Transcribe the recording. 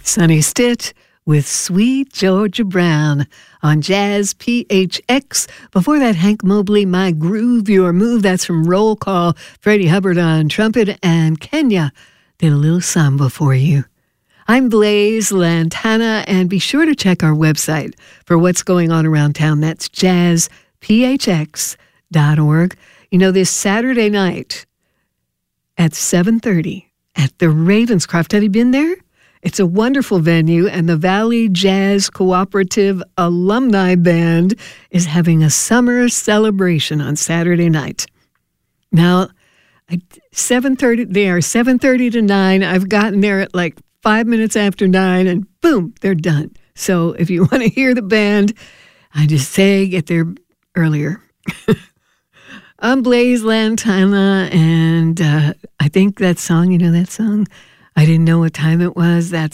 Sonny Stitt with Sweet Georgia Brown on Jazz PHX. Before that, Hank Mobley, My Groove, Your Move. That's from Roll Call. Freddie Hubbard on trumpet, and Kenya did a little samba for you. I'm Blaze Lantana, and be sure to check our website for what's going on around town. That's jazzphx.org. You know, this Saturday night at 7:30 at the Ravenscroft. Have you been there? It's a wonderful venue, and the Valley Jazz Cooperative Alumni Band is having a summer celebration on Saturday night. Now, 7:30, they are 7:30 to 9. I've gotten there at like 5 minutes after 9, and boom, they're done. So if you want to hear the band, I just say get there earlier. I'm Blaze Lantana, and I think that song, you know that song? I didn't know what time it was. That's